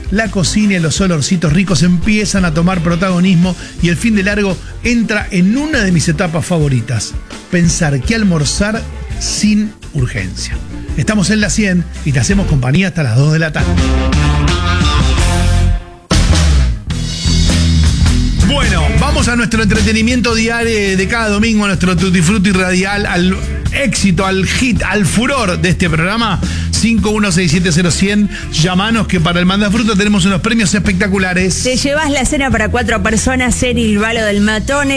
la cocina y los olorcitos ricos empiezan a tomar protagonismo y el fin de largo entra en una de mis etapas favoritas: pensar qué almorzar sin urgencia. Estamos en la 100 y te hacemos compañía hasta las 2 de la tarde. Bueno, vamos a nuestro entretenimiento diario de cada domingo, a nuestro Tutti Frutti radial, al éxito, al hit, al furor de este programa. 51670100. Llamanos que para el Mandafruta tenemos unos premios espectaculares. Te llevas la cena para 4 personas en Il Valo del Matone.